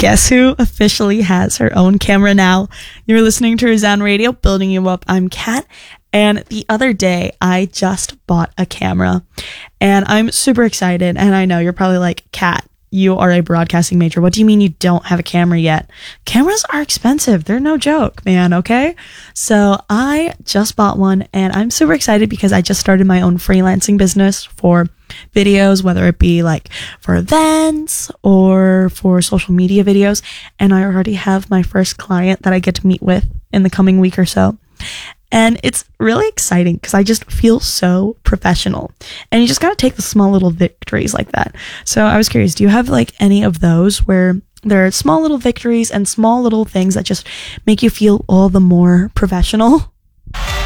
Guess who officially has her own camera now? You're listening to Resound Radio, building you up. I'm Kat, and the other day I just bought a camera, and I'm super excited. And I know you're probably like, Kat, you are a broadcasting major. What do you mean you don't have a camera yet? Cameras are expensive. They're no joke, man. Okay. So I just bought one, and I'm super excited because I just started my own freelancing business for videos, whether it be like for events or for social media videos. And I already have my first client that I get to meet with in the coming week or so. And it's really exciting because I just feel so professional. And you just got to take the small little victories like that. So I was curious, do you have like any of those where there are small little victories and small little things that just make you feel all the more professional?